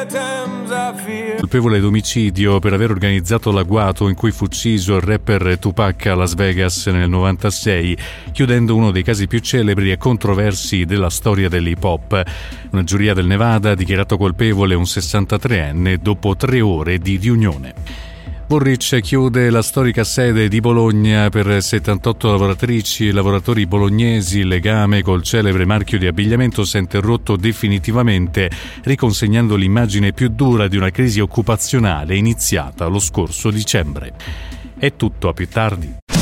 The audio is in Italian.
Colpevole d'omicidio per aver organizzato l'agguato in cui fu ucciso il rapper Tupac a Las Vegas nel 96, chiudendo uno dei casi più celebri e controversi della storia dell'hip hop. Una giuria del Nevada ha dichiarato colpevole un 63enne dopo 3 ore di riunione. Woolrich chiude la storica sede di Bologna per 78 lavoratrici e lavoratori bolognesi. Il legame col celebre marchio di abbigliamento si è interrotto definitivamente, riconsegnando l'immagine più dura di una crisi occupazionale iniziata lo scorso dicembre. È tutto, a più tardi.